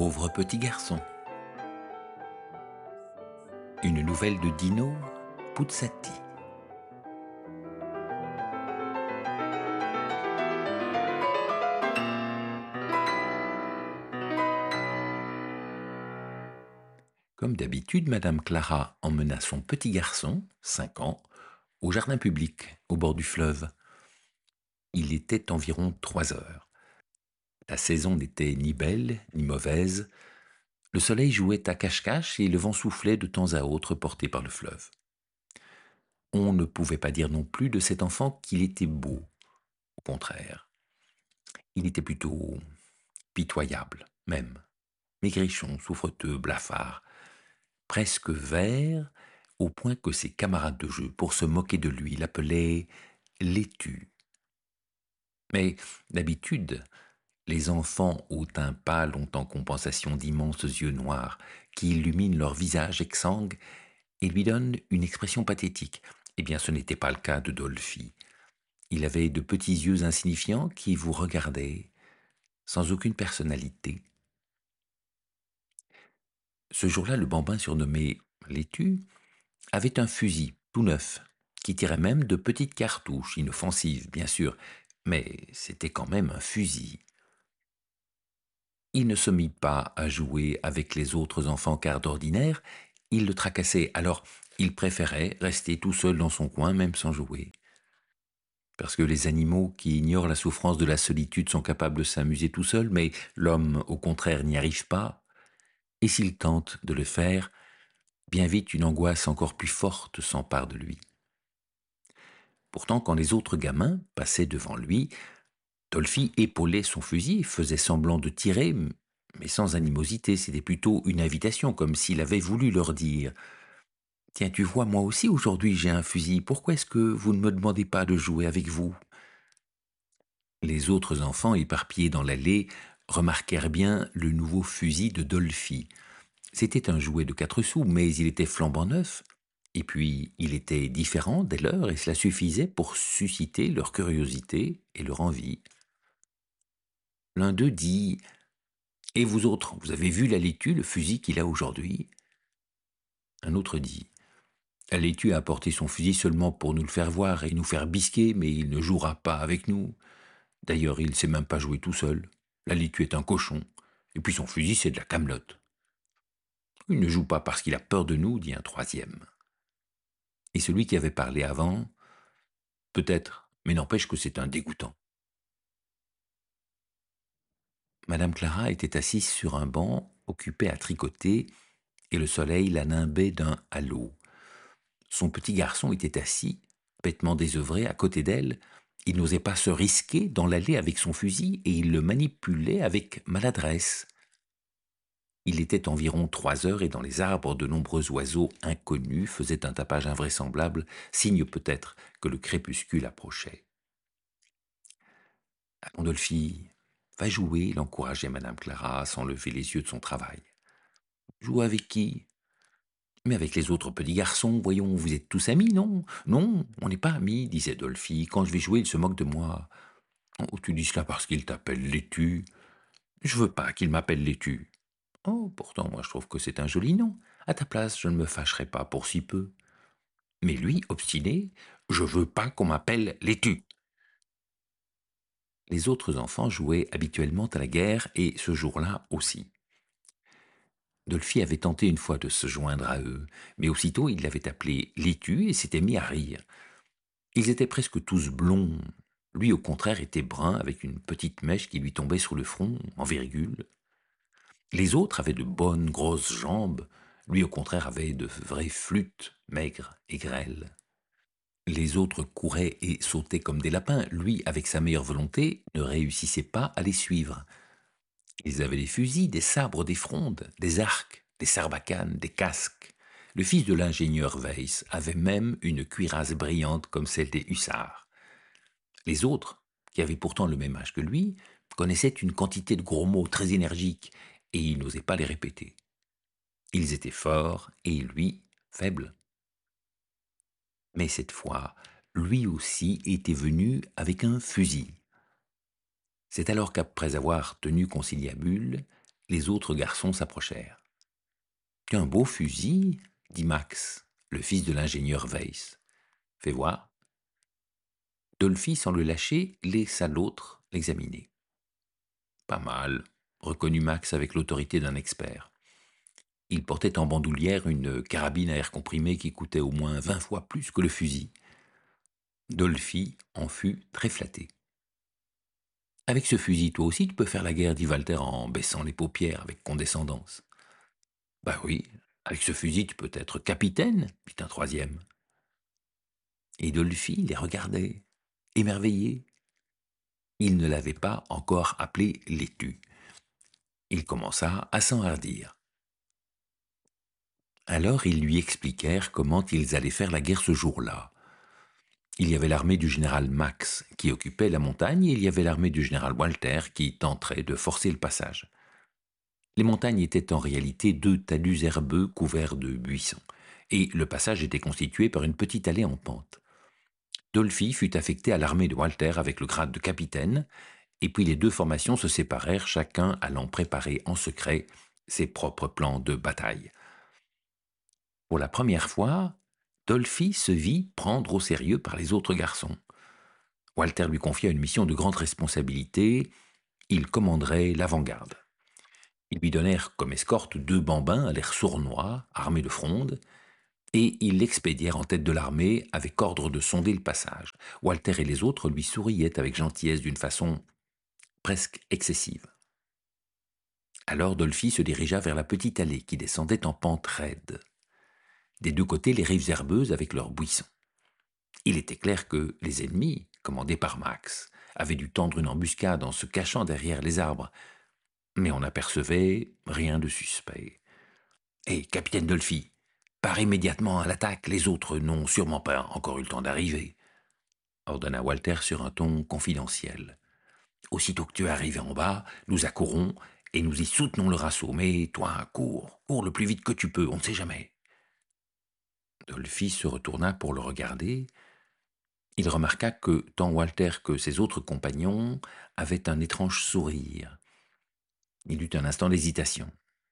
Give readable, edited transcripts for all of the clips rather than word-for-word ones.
pauvre petit garçon. Une nouvelle de Dino Puzzati. Comme d'habitude, Madame Clara emmena son petit garçon, 5 ans, au jardin public, au bord du fleuve. Il était environ 3 heures. La saison n'était ni belle ni mauvaise. Le soleil jouait à cache-cache et le vent soufflait de temps à autre porté par le fleuve. On ne pouvait pas dire non plus de cet enfant qu'il était beau. Au contraire, il était plutôt pitoyable, même. Maigrichon, souffreteux, blafard, presque vert, au point que ses camarades de jeu, pour se moquer de lui, l'appelaient laitue. Mais d'habitude, les enfants au teint pâle ont en compensation d'immenses yeux noirs qui illuminent leur visage exsangue et lui donnent une expression pathétique. Eh bien, ce n'était pas le cas de Dolphy. Il avait de petits yeux insignifiants qui vous regardaient sans aucune personnalité. Ce jour-là, le bambin surnommé Laitue avait un fusil tout neuf, qui tirait même de petites cartouches, inoffensives bien sûr, mais c'était quand même un fusil. Il ne se mit pas à jouer avec les autres enfants car d'ordinaire, il le tracassait, alors il préférait rester tout seul dans son coin même sans jouer. Parce que les animaux qui ignorent la souffrance de la solitude sont capables de s'amuser tout seuls, mais l'homme au contraire n'y arrive pas, et s'il tente de le faire, bien vite une angoisse encore plus forte s'empare de lui. Pourtant, quand les autres gamins passaient devant lui, Dolphy épaulait son fusil, faisait semblant de tirer, mais sans animosité, c'était plutôt une invitation, comme s'il avait voulu leur dire « Tiens, tu vois, moi aussi aujourd'hui j'ai un fusil, pourquoi est-ce que vous ne me demandez pas de jouer avec vous ?» Les autres enfants, éparpillés dans l'allée, remarquèrent bien le nouveau fusil de Dolphy. C'était un jouet de 4 sous, mais il était flambant neuf, et puis il était différent des leurs, et cela suffisait pour susciter leur curiosité et leur envie. L'un d'eux dit « Et vous autres, vous avez vu la laitue, le fusil qu'il a aujourd'hui ?» Un autre dit « La laitue a apporté son fusil seulement pour nous le faire voir et nous faire bisquer, mais il ne jouera pas avec nous. D'ailleurs, il ne sait même pas jouer tout seul. La laitue est un cochon, et puis son fusil c'est de la camelote. Il ne joue pas parce qu'il a peur de nous, dit un troisième. Et celui qui avait parlé avant, peut-être, mais n'empêche que c'est un dégoûtant. Madame Clara était assise sur un banc, occupée à tricoter, et le soleil la nimbait d'un halo. Son petit garçon était assis, bêtement désœuvré, à côté d'elle. Il n'osait pas se risquer dans l'allée avec son fusil, et il le manipulait avec maladresse. Il était environ 3 heures, et dans les arbres, de nombreux oiseaux inconnus faisaient un tapage invraisemblable, signe peut-être que le crépuscule approchait. « Allons, Dolphy, va jouer », l'encourageait Madame Clara sans lever les yeux de son travail. « Jouer avec qui ?»« Mais avec les autres petits garçons, voyons, vous êtes tous amis, non ?»« Non, on n'est pas amis, disait Dolphy. Quand je vais jouer, il se moque de moi. »« Oh, tu dis cela parce qu'il t'appelle Laitue. »« Je veux pas qu'il m'appelle Laitue. »« Oh, pourtant, moi je trouve que c'est un joli nom. À ta place, je ne me fâcherais pas pour si peu. » Mais lui, obstiné, « Je veux pas qu'on m'appelle Laitue. » Les autres enfants jouaient habituellement à la guerre, et ce jour-là aussi. Dolphy avait tenté une fois de se joindre à eux, mais aussitôt il l'avait appelé Laitue et s'était mis à rire. Ils étaient presque tous blonds. Lui, au contraire, était brun, avec une petite mèche qui lui tombait sur le front, en virgule. Les autres avaient de bonnes grosses jambes. Lui, au contraire, avait de vraies flûtes, maigres et grêles. Les autres couraient et sautaient comme des lapins. Lui, avec sa meilleure volonté, ne réussissait pas à les suivre. Ils avaient des fusils, des sabres, des frondes, des arcs, des sarbacanes, des casques. Le fils de l'ingénieur Weiss avait même une cuirasse brillante comme celle des hussards. Les autres, qui avaient pourtant le même âge que lui, connaissaient une quantité de gros mots très énergiques, et il n'osait pas les répéter. Ils étaient forts, et lui, faible. Mais cette fois, lui aussi était venu avec un fusil. C'est alors qu'après avoir tenu conciliabule, Les autres garçons s'approchèrent. « Tu as un beau fusil ?» dit Max, le fils de l'ingénieur Weiss. « Fais voir. » Dolphy, sans le lâcher, laissa l'autre l'examiner. « Pas mal, » reconnut Max avec l'autorité d'un expert. Il portait en bandoulière une carabine à air comprimé qui coûtait au moins 20 fois plus que le fusil. Dolphy en fut très flatté. « Avec ce fusil, toi aussi tu peux faire la guerre, dit Walter en baissant les paupières avec condescendance. « Bah oui, avec ce fusil tu peux être capitaine, dit un troisième. Et Dolphy les regardait, émerveillé. Il ne l'avait pas encore appelé l'étu. Il commença à s'enhardir. Alors ils lui expliquèrent comment ils allaient faire la guerre ce jour-là. Il y avait l'armée du général Max qui occupait la montagne et il y avait l'armée du général Walter qui tenterait de forcer le passage. Les montagnes étaient en réalité 2 talus herbeux couverts de buissons et le passage était constitué par une petite allée en pente. Dolphy fut affecté à l'armée de Walter avec le grade de capitaine et puis les 2 formations se séparèrent, chacun allant préparer en secret ses propres plans de bataille. Pour la première fois, Dolphy se vit prendre au sérieux par les autres garçons. Walter lui confia une mission de grande responsabilité. Il commanderait l'avant-garde. Ils lui donnèrent comme escorte 2 bambins à l'air sournois, armés de frondes, et ils l'expédièrent en tête de l'armée avec ordre de sonder le passage. Walter et les autres lui souriaient avec gentillesse d'une façon presque excessive. Alors Dolphy se dirigea vers la petite allée qui descendait en pente raide. Des 2 côtés, les rives herbeuses avec leurs buissons. Il était clair que les ennemis, commandés par Max, avaient dû tendre une embuscade en se cachant derrière les arbres, mais on n'apercevait rien de suspect. « Hé, capitaine Dolphy, pars immédiatement à l'attaque, les autres n'ont sûrement pas encore eu le temps d'arriver, » ordonna Walter sur un ton confidentiel. « Aussitôt que tu es arrivé en bas, nous accourons et nous y soutenons le assaut, mais toi, cours le plus vite que tu peux, on ne sait jamais. » Dolphy se retourna pour le regarder. Il remarqua que tant Walter que ses autres compagnons avaient un étrange sourire. Il eut un instant d'hésitation.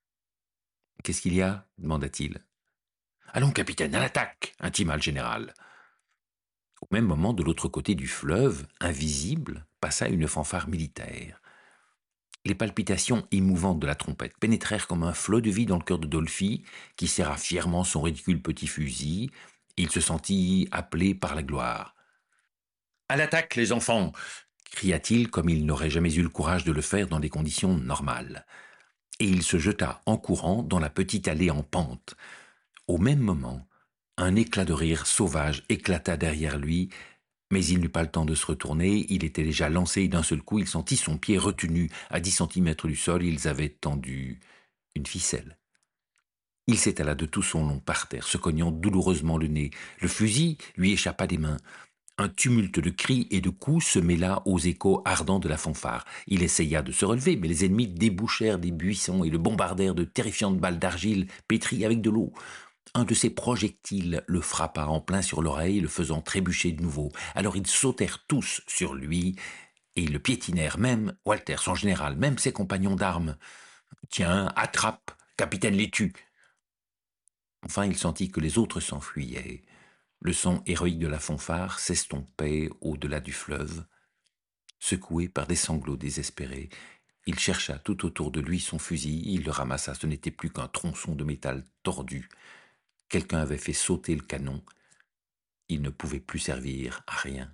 « Qu'est-ce qu'il y a ?» demanda-t-il. « Allons, capitaine, à l'attaque !» intima le général. Au même moment, de l'autre côté du fleuve, invisible, passa une fanfare militaire. Les palpitations émouvantes de la trompette pénétrèrent comme un flot de vie dans le cœur de Dolphy, qui serra fièrement son ridicule petit fusil. Il se sentit appelé par la gloire. « À l'attaque, les enfants !» cria-t-il comme il n'aurait jamais eu le courage de le faire dans des conditions normales. Et il se jeta en courant dans la petite allée en pente. Au même moment, un éclat de rire sauvage éclata derrière lui, mais il n'eut pas le temps de se retourner, il était déjà lancé et d'un seul coup il sentit son pied retenu à 10 centimètres du sol, ils avaient tendu une ficelle. Il s'étala de tout son long par terre, se cognant douloureusement le nez. Le fusil lui échappa des mains. Un tumulte de cris et de coups se mêla aux échos ardents de la fanfare. Il essaya de se relever, mais les ennemis débouchèrent des buissons et le bombardèrent de terrifiantes balles d'argile pétries avec de l'eau. Un de ces projectiles le frappa en plein sur l'oreille, le faisant trébucher de nouveau. Alors ils sautèrent tous sur lui et ils le piétinèrent, même Walter, son général, même ses compagnons d'armes. « Tiens, attrape, capitaine l'étu !» Enfin, il sentit que les autres s'enfuyaient. Le son héroïque de la fanfare s'estompait au-delà du fleuve. Secoué par des sanglots désespérés, il chercha tout autour de lui son fusil, il le ramassa, ce n'était plus qu'un tronçon de métal tordu. Quelqu'un avait fait sauter le canon. Il ne pouvait plus servir à rien.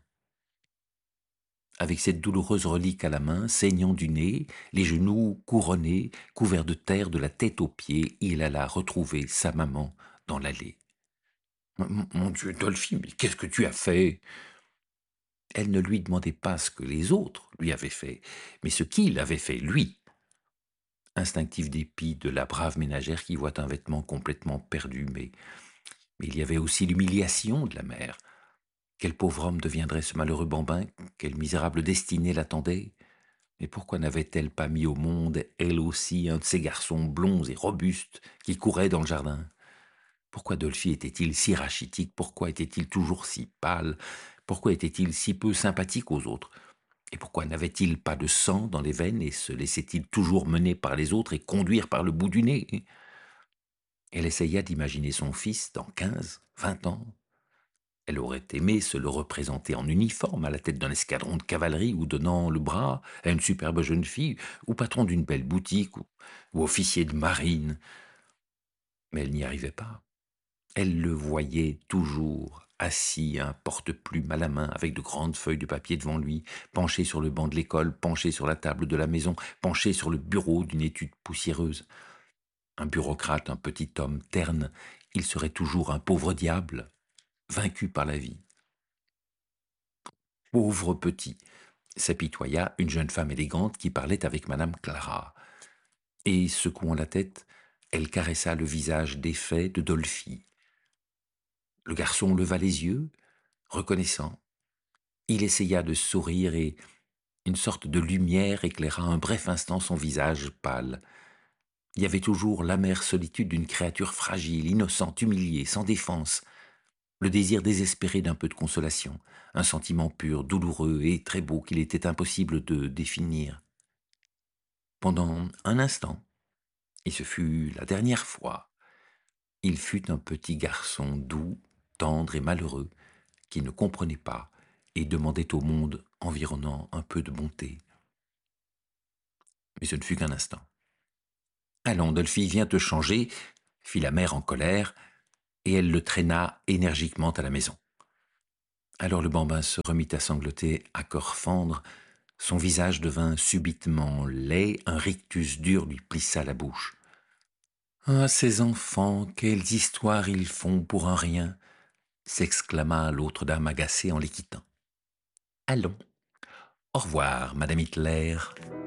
Avec cette douloureuse relique à la main, saignant du nez, les genoux couronnés, couverts de terre de la tête aux pieds, il alla retrouver sa maman dans l'allée. « Mon Dieu, Dolphy, mais qu'est-ce que tu as fait ?» Elle ne lui demandait pas ce que les autres lui avaient fait, mais ce qu'il avait fait, lui. Instinctif dépit de la brave ménagère qui voit un vêtement complètement perdu, mais il y avait aussi l'humiliation de la mère. Quel pauvre homme deviendrait ce malheureux bambin? Quelle misérable destinée l'attendait? Mais pourquoi n'avait-elle pas mis au monde, elle aussi, un de ces garçons blonds et robustes qui couraient dans le jardin? Pourquoi Dolphy était-il si rachitique? Pourquoi était-il toujours si pâle? Pourquoi était-il si peu sympathique aux autres? Et pourquoi n'avait-il pas de sang dans les veines et se laissait-il toujours mener par les autres et conduire par le bout du nez? Elle essaya d'imaginer son fils dans 15, 20 ans. Elle aurait aimé se le représenter en uniforme à la tête d'un escadron de cavalerie ou donnant le bras à une superbe jeune fille ou patron d'une belle boutique ou officier de marine. Mais elle n'y arrivait pas. Elle le voyait toujours assis, un porte-plume à la main, avec de grandes feuilles de papier devant lui, penché sur le banc de l'école, penché sur la table de la maison, penché sur le bureau d'une étude poussiéreuse. Un bureaucrate, un petit homme terne, il serait toujours un pauvre diable, vaincu par la vie. Pauvre petit, s'apitoya une jeune femme élégante qui parlait avec Madame Clara. Et, secouant la tête, elle caressa le visage défait de Dolphy. Le garçon leva les yeux, reconnaissant. Il essaya de sourire et une sorte de lumière éclaira un bref instant son visage pâle. Il y avait toujours l'amère solitude d'une créature fragile, innocente, humiliée, sans défense, le désir désespéré d'un peu de consolation, un sentiment pur, douloureux et très beau qu'il était impossible de définir. Pendant un instant, et ce fut la dernière fois, il fut un petit garçon doux, tendre et malheureux, qui ne comprenait pas et demandait au monde environnant un peu de bonté. Mais ce ne fut qu'un instant. Allons, Dolphy, viens te changer, fit la mère en colère, et elle le traîna énergiquement à la maison. Alors le bambin se remit à sangloter à corps fendre, son visage devint subitement laid, un rictus dur lui plissa la bouche. Ah, ces enfants, quelles histoires ils font pour un rien, s'exclama l'autre dame agacée en les quittant. Allons. Au revoir, Madame Hitler.